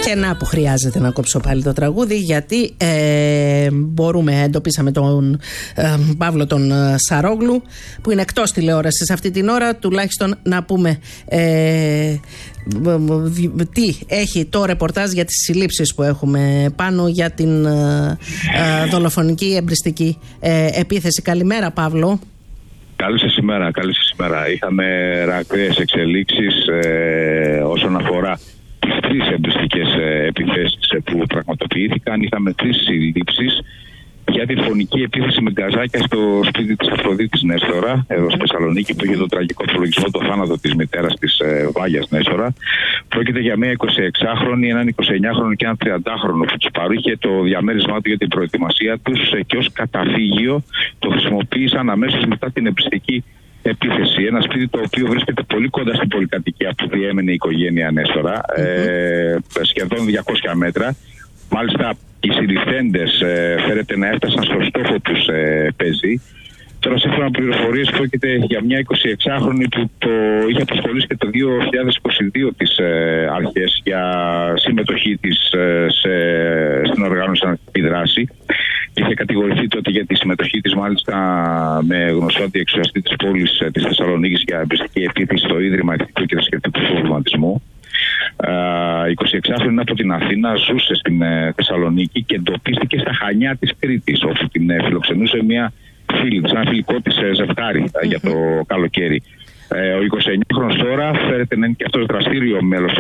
Και να που χρειάζεται να κόψω πάλι το τραγούδι, γιατί εντοπίσαμε τον Παύλο τον Σαρόγλου, που είναι εκτός τηλεόρασης αυτή την ώρα. Τουλάχιστον να πούμε τι έχει το ρεπορτάζ για τις συλλήψεις που έχουμε πάνω για την δολοφονική εμπριστική επίθεση. Καλημέρα, Παύλο. Καλή σας ημέρα. Είχαμε ραγδαίες εξελίξεις όσον αφορά τις 3 εμπριστικές επιθέσεις που πραγματοποιήθηκαν. Είχαμε 3 συλλήψεις για τη φωνική επίθεση με γκαζάκια στο σπίτι της Αφροδίτης Νέστορα, εδώ στη Θεσσαλονίκη, που είχε τον τραγικό προλογισμό, το θάνατο της μητέρας της Βάγιας Νέστορα. Πρόκειται για μια 26χρονη, έναν 29χρονο και έναν 30χρονο που τους παρήχε το διαμέρισμά του για την προετοιμασία τους και ως καταφύγιο το χρησιμοποίησαν αμέσως μετά την εμπριστική επίθεση. Ένα σπίτι το οποίο βρίσκεται πολύ κοντά στην πολυκατοικία που διέμενε η οικογένεια Νέστορα, σχεδόν 200 μέτρα. Μάλιστα, οι συλληφθέντες φέρεται να έφτασαν στο στόχο τους πεζή. Τώρα, σύμφωνα με πληροφορίες, πρόκειται για μια 26χρονη που το είχε απασχολήσει και το 2022 τις αρχές για συμμετοχή της στην οργάνωση αναρχική δράση. Και είχε κατηγορηθεί τότε για τη συμμετοχή της, μάλιστα με γνωστό αντιεξουσιαστή της πόλης της Θεσσαλονίκης, για εμπριστική επίθεση στο Ίδρυμα Ηθικού και Θρησκευτικού Προβληματισμού. 26χρονη από την Αθήνα, ζούσε στην Θεσσαλονίκη και εντοπίστηκε στα Χανιά της Κρήτης, όπου την φιλοξενούσε μια φίλη της, ένα φιλικό της ζευγάρι για το καλοκαίρι. Ο 29χρονος τώρα φέρεται να είναι και αυτός δραστήριο μέλος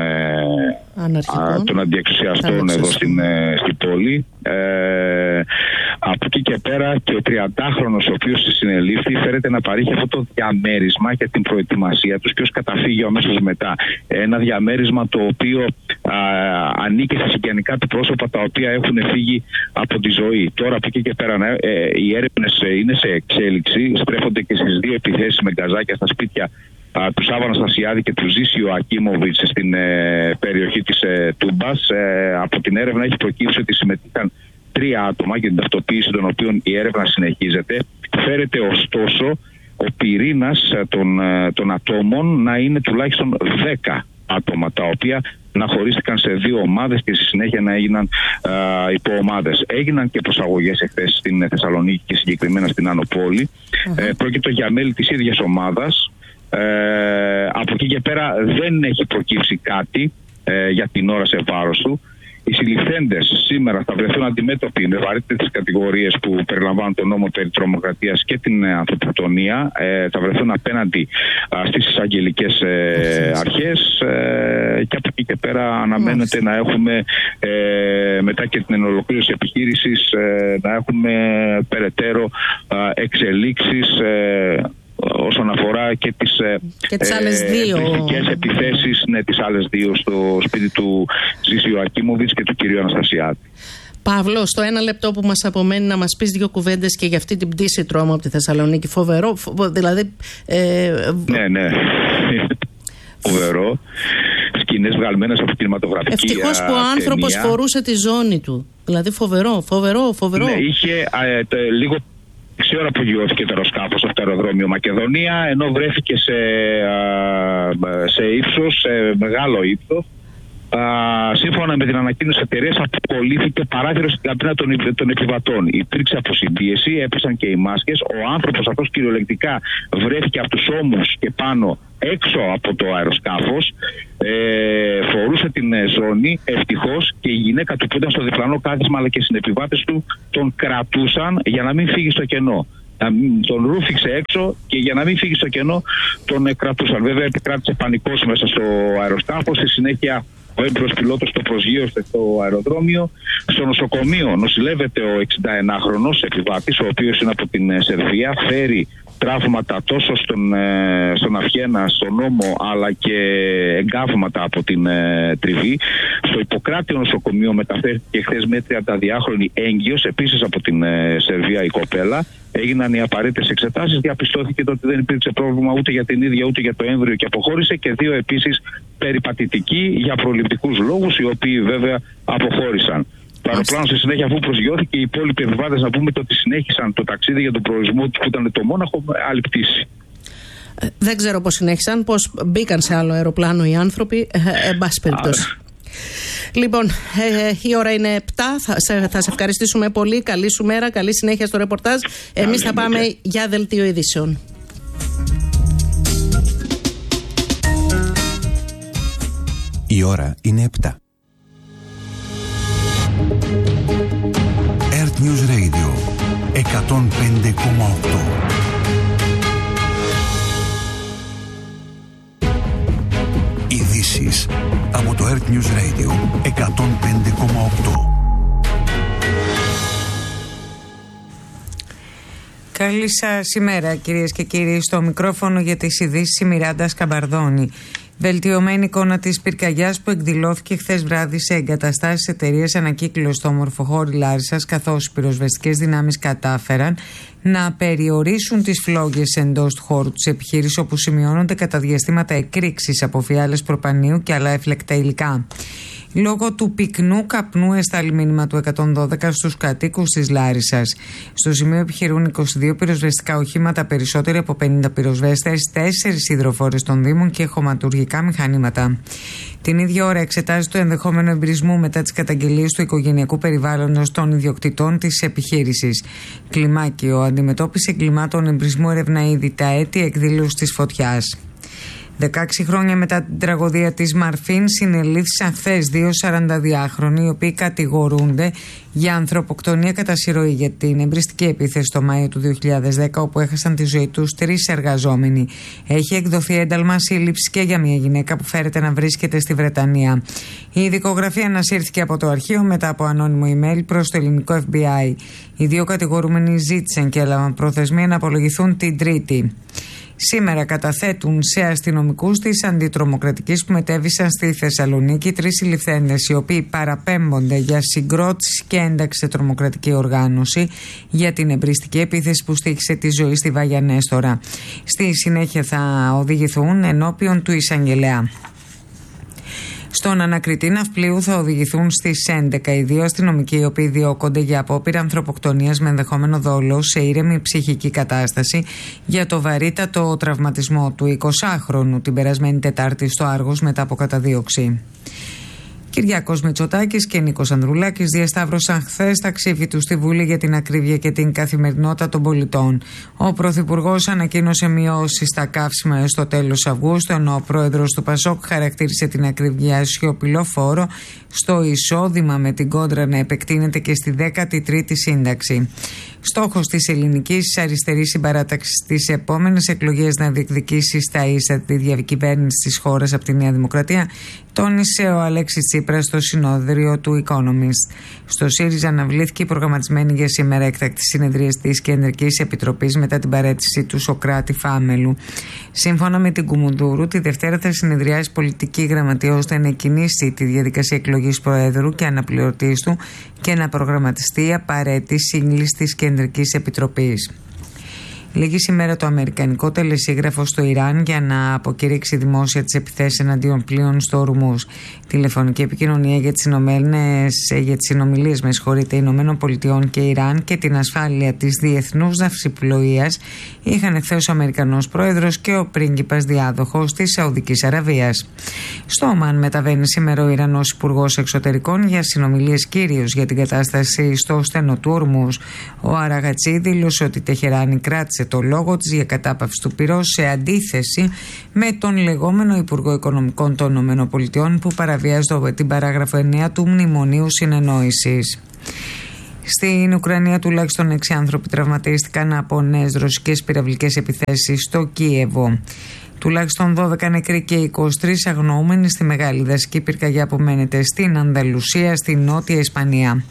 των αντιεξουσιαστών εδώ στην πόλη. Από εκεί και πέρα και ο 30χρονος, ο οποίος συνελήφθη, φέρεται να παρήχε αυτό το διαμέρισμα για την προετοιμασία τους και ως καταφύγιο αμέσως μετά. Ένα διαμέρισμα το οποίο ανήκει στα συγγενικά του πρόσωπα τα οποία έχουν φύγει από τη ζωή. Τώρα από εκεί και πέρα οι έρευνες είναι σε εξέλιξη, στρέφονται και στις 2 επιθέσεις με γκαζάκια στα σπίτια του Σάββα Αναστασιάδη και του Ζήσιο Ακίμοβιτς στην περιοχή της Τούμπας. Από την έρευνα έχει προκύψει ότι συμμετείχαν 3 άτομα για την ταυτοποίηση των οποίων η έρευνα συνεχίζεται. Φέρεται ωστόσο ο πυρήνας των ατόμων να είναι τουλάχιστον 10 άτομα, τα οποία να χωρίστηκαν σε 2 ομάδες και στη συνέχεια να έγιναν υποομάδες. Έγιναν και προσαγωγές εχθές στην Θεσσαλονίκη και συγκεκριμένα στην Άνω Πόλη. Πρόκειται για μέλη της ίδιας ομάδας. Από εκεί και πέρα δεν έχει προκύψει κάτι για την ώρα σε βάρος του. Οι συλληφθέντες σήμερα θα βρεθούν αντιμέτωποι με βαρύτερες κατηγορίες που περιλαμβάνουν τον νόμο περί τρομοκρατίας και την ανθρωποκτονία. Θα βρεθούν απέναντι στις εισαγγελικές αρχές και από εκεί και πέρα αναμένεται να έχουμε μετά και την ολοκλήρωση επιχείρησης να έχουμε περαιτέρω εξελίξεις όσον αφορά και τις άλλες 2 εμπριστικές επιθέσεις, τις άλλες 2 στο σπίτι του Ζήσιου Ακίμοβιτς και του κυρίου Αναστασιάδη. Παύλο, στο 1 λεπτό που μας απομένει να μας πεις 2 κουβέντες και για αυτή την πτήση τρόμου από τη Θεσσαλονίκη. Φοβερό, δηλαδή... Ναι. Φοβερό. Σκηνές βγαλμένες από κινηματογραφική ταινία. Ευτυχώς που ο άνθρωπος φορούσε τη ζώνη του. Δηλαδή φοβερό. Ναι, είχε λίγο... Η ώρα που γιώθηκε το αεροσκάφος στο αεροδρόμιο Μακεδονία, ενώ βρέθηκε σε ύψος, σε μεγάλο ύψος, σύμφωνα με την ανακοίνωση της εταιρείας, αποκολλήθηκε παράθυρο στην καμπίνα των επιβατών. Υπήρξε αποσυμπίεση, έπεσαν και οι μάσκες. Ο άνθρωπος αυτός κυριολεκτικά βρέθηκε από τους ώμους και πάνω έξω από το αεροσκάφος. Φορούσε την ζώνη, ευτυχώς, και η γυναίκα του που ήταν στο διπλανό κάθισμα αλλά και οι συνεπιβάτες του τον κρατούσαν για να μην φύγει στο κενό. Τον ρούφηξε έξω και για να μην φύγει στο κενό τον κρατούσαν. Βέβαια επικράτησε πανικός μέσα στο αεροσκάφος. Στη συνέχεια ο έμπειρος πιλότος το προσγείωσε στο αεροδρόμιο. Στο νοσοκομείο νοσηλεύεται ο 61χρονος επιβάτης, ο οποίος είναι από την Σερβία. Φέρει τραύματα τόσο στον αυχένα, στον ώμο, αλλά και εγκάβματα από την τριβή. Στο Ιπποκράτιο νοσοκομείο μεταφέρθηκε χθες με 32χρονη έγκυος, επίσης από την Σερβία η κοπέλα. Έγιναν οι απαραίτητες εξετάσεις, διαπιστώθηκε ότι δεν υπήρξε πρόβλημα ούτε για την ίδια ούτε για το έμβριο και αποχώρησε, και 2 επίσης περιπατητικοί για προληπτικούς λόγους, οι οποίοι βέβαια αποχώρησαν. Το αεροπλάνο στη συνέχεια, αφού προσγειώθηκε, οι υπόλοιποι επιβάτες να πούμε ότι συνέχισαν το ταξίδι για τον προορισμό του που ήταν το Μόναχο με άλλη πτήση. Δεν ξέρω πώς συνέχισαν, πώς μπήκαν σε άλλο αεροπλάνο οι άνθρωποι, εν πάση περιπτώσει. Λοιπόν, η ώρα είναι 7. Θα σε ευχαριστήσουμε πολύ. Καλή σου μέρα, καλή συνέχεια στο ρεπορτάζ. Εμείς θα πάμε για δελτίο ειδήσεων. Η ώρα είναι 7. Earth News Radio 105,8. Ειδήσεις από το Earth News Radio 105,8. Καλή σας ημέρα, κυρίες και κύριοι. Στο μικρόφωνο για τις ειδήσεις η Μιράντα Σκαμπαρδόνη. Βελτιωμένη εικόνα της πυρκαγιάς που εκδηλώθηκε χθες βράδυ σε εγκαταστάσεις εταιρείας ανακύκλωσης στο Ομορφοχώρι Λάρισσας, καθώς οι πυροσβεστικές δυνάμεις κατάφεραν να περιορίσουν τις φλόγες εντός του χώρου της επιχείρησης, όπου σημειώνονται κατά διαστήματα εκρήξεις από φιάλες προπανίου και άλλα έφλεκτα υλικά. Λόγω του πυκνού καπνού εστάλει μήνυμα του 112 στους κατοίκους της Λάρισσας. Στο σημείο επιχειρούν 22 πυροσβεστικά οχήματα, περισσότεροι από 50 πυροσβέστες, 4 υδροφόρες των Δήμων και χωματουργικά μηχανήματα. Την ίδια ώρα εξετάζει το ενδεχόμενο εμπρισμού μετά τις καταγγελίες του οικογενειακού περιβάλλοντος των ιδιοκτητών της επιχείρησης. Κλιμάκιο αντιμετώπιση εγκλημάτων εμπρισμού ερευνά ήδη τα αίτια εκδήλωσης της φωτιάς. 16 χρόνια μετά την τραγωδία της Μαρφίν, συνελήφθησαν χθες 2 42χρονοι, οι οποίοι κατηγορούνται για ανθρωποκτονία κατά συρροή για την εμπριστική επίθεση το Μάιο του 2010, όπου έχασαν τη ζωή τους 3 εργαζόμενοι. Έχει εκδοθεί ένταλμα σύλληψης και για μια γυναίκα που φέρεται να βρίσκεται στη Βρετανία. Η ειδικογραφία ανασύρθηκε από το αρχείο μετά από ανώνυμο email προς το ελληνικό FBI. Οι 2 κατηγορούμενοι ζήτησαν και έλαβαν προθεσμία να απολογηθούν την Τρίτη. Σήμερα καταθέτουν σε αστυνομικούς της αντιτρομοκρατικής που μετέβησαν στη Θεσσαλονίκη 3 συλληφθέντες, οι οποίοι παραπέμπονται για συγκρότηση και ένταξη σε τρομοκρατική οργάνωση για την εμπριστική επίθεση που στοίχησε τη ζωή στη Βάγια Νέστορα. Στη συνέχεια θα οδηγηθούν ενώπιον του εισαγγελέα. Στον ανακριτή ναυπλίου θα οδηγηθούν στις 11 οι 2 αστυνομικοί, οι οποίοι διώκονται για απόπειρα ανθρωποκτονίας με ενδεχόμενο δόλο σε ήρεμη ψυχική κατάσταση για το βαρύτατο τραυματισμό του 20χρονου την περασμένη Τετάρτη στο Άργος μετά από καταδίωξη. Κυριάκος Μητσοτάκης και Νίκος Ανδρουλάκης διασταύρωσαν χθες τα ξύφη του στη Βουλή για την ακρίβεια και την καθημερινότητα των πολιτών. Ο Πρωθυπουργός ανακοίνωσε μειώσεις στα καύσιμα στο τέλος Αυγούστου, ενώ ο Πρόεδρος του ΠΑΣΟΚ χαρακτήρισε την ακρίβεια σιωπηλό φόρο, στο εισόδημα με την κόντρα να επεκτείνεται και στη 13η σύνταξη. Στόχος της ελληνικής αριστερής συμπαράταξης στις επόμενες εκλογές να διεκδικήσει στα ίσα τη διακυβέρνηση της χώρας από τη Νέα Δημοκρατία, τόνισε ο Αλέξης Τσίπρας στο συνόδριο του Economist. Στο ΣΥΡΙΖΑ αναβλήθηκε η προγραμματισμένη για σήμερα έκτακτη συνεδρία της Κεντρικής Επιτροπής μετά την παραίτηση του Σοκράτη Φάμελου. Σύμφωνα με την Κουμουνδούρου, τη Δευτέρα θα συνεδριάσει πολιτική γραμματεία ώστε να εκκινήσει τη διαδικασία εκλογής Προέδρου και αναπληρωτής του και να προγραμματιστεί η απαραίτητη σύγκληση της Κεντρικής Επιτροπής. Λήγει σήμερα το αμερικανικό τελεσίγραφο στο Ιράν για να αποκηρύξει δημόσια τις επιθέσεις εναντίον πλοίων στο Ορμούζ. Τηλεφωνική επικοινωνία για τις συνομιλίες Ηνωμένων Πολιτειών και Ιράν και την ασφάλεια της διεθνούς ναυσιπλοείας είχαν χθες ο Αμερικανός Πρόεδρος και ο πρίγκιπας διάδοχος της Σαουδικής Αραβίας. Στο Ομάν μεταβαίνει σήμερα ο Ιρανός Υπουργός Εξωτερικών για συνομιλίες κυρίως για την κατάσταση στο στενό του Ορμούζ. Ο Αραγατσί δήλωσε ότι η Τεχεράνη κράτησε το λόγο της για κατάπαυση του πυρός σε αντίθεση με τον λεγόμενο Υπουργό Οικονομικών των ΗΠΑ που παραβιάζει την παράγραφο 9 του Μνημονίου Συνεννόησης. Στην Ουκρανία τουλάχιστον 6 άνθρωποι τραυματίστηκαν από νέες ρωσικές πυραυλικές επιθέσεις στο Κίεβο. Τουλάχιστον 12 νεκροί και 23 αγνοούμενοι στη μεγάλη δασική πυρκαγιά που μένεται στην Ανδαλουσία, στη Νότια Ισπανία.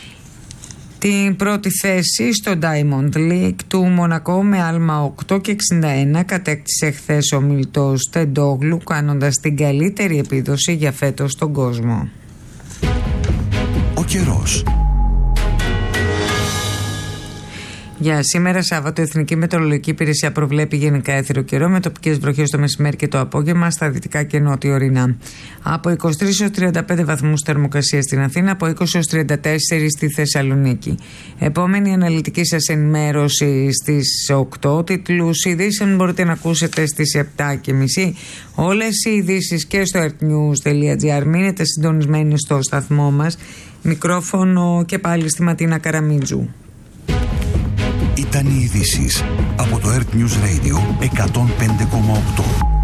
Την πρώτη θέση στο Diamond League του Μονακό με άλμα 8 και 61 κατέκτησε χθες ο Μιλτός Τεντόγλου, κάνοντας την καλύτερη επίδοση για φέτος στον κόσμο. Ο καιρός. Για σήμερα, Σάββατο, η Εθνική Μετεωρολογική Υπηρεσία προβλέπει γενικά έθριο καιρό με τοπικές βροχές το μεσημέρι και το απόγευμα στα δυτικά και νότια ορεινά. Από 23 έως 35 βαθμούς θερμοκρασία στην Αθήνα, από 20 έως 34 στη Θεσσαλονίκη. Επόμενη αναλυτική σας ενημέρωση στις 8. Τίτλους ειδήσεων μπορείτε να ακούσετε στις 7:30. Όλες οι ειδήσεις και στο earthnews.gr. Μείνετε συντονισμένοι στο σταθμό μας. Μικρόφωνο και πάλι στη Ματίνα Καραμίτζου. Ήταν οι ειδήσεις από το Earth News Radio 105,8.